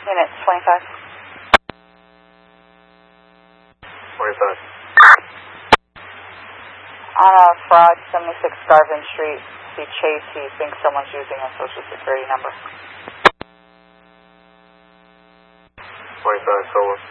Unit 25. 25. On a fraud, 76 Garvin Street. See Chase. He thinks someone's using a social security number. 25, so